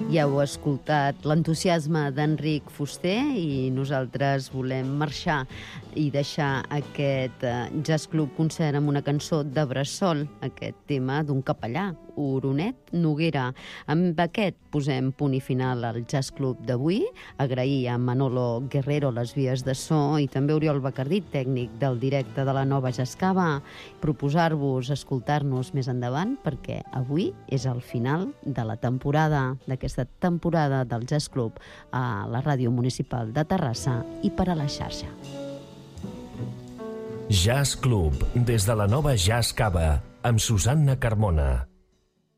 Ja heu escoltat l'entusiasme d'Enric Fuster i nosaltres volem marxar i deixar aquest Jazz Club concert amb una cançó de Bressol, aquest tema d'un capellà, Oronet Noguera. Amb aquest posem punt i final al Jazz Club d'avui. Agrair a Manolo Guerrero les vies de so i també Oriol Bacardí, tècnic del directe de la Nova Jascava. Proposar-vos escoltar-nos més endavant perquè avui és el final de la temporada, d'aquesta temporada del Jazz Club a la Ràdio Municipal de Terrassa i per a la xarxa. Jazz Club, des de la Nova Jascava, amb Susanna Carmona.